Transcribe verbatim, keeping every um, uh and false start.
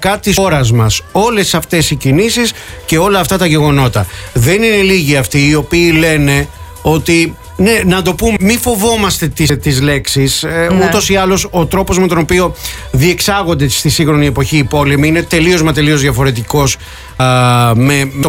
περιφερειακά της χώρας μας. Όλες αυτές οι κινήσεις και όλα αυτά τα γεγονότα. Δεν είναι λίγοι αυτοί οι οποίοι λένε ότι, ναι, να το πούμε, μη φοβόμαστε τις, τις λέξεις. Ναι. Ούτως ή άλλως ο τρόπος με τον οποίο διεξάγονται στη σύγχρονη εποχή οι πόλεμοι είναι τελείως μα τελείως διαφορετικός α, με το